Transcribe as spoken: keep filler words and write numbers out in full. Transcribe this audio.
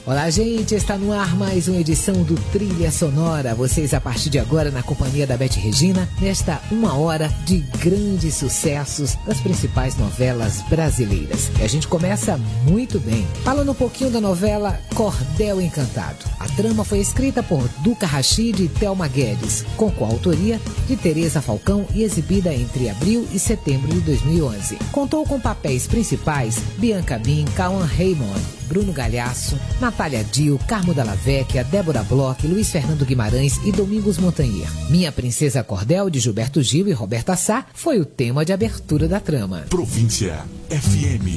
Olá, gente, está no ar mais uma edição do Trilha Sonora. Vocês a partir de agora na companhia da Beth Regina, nesta uma hora de grandes sucessos das principais novelas brasileiras. E a gente começa muito bem, falando um pouquinho da novela Cordel Encantado. A trama foi escrita por Duca Rachid e Thelma Guedes, com coautoria de Teresa Falcão e exibida entre abril e setembro de dois mil e onze. Contou com papéis principais Bianca Bin, Cauã Raymond, Bruno Galhaço, Natália Dil, Carmo Dalla Vecchia, Débora Bloch, Luiz Fernando Guimarães e Domingos Montanher. Minha Princesa Cordel, de Gilberto Gil e Roberta Sá, foi o tema de abertura da trama. Província F M.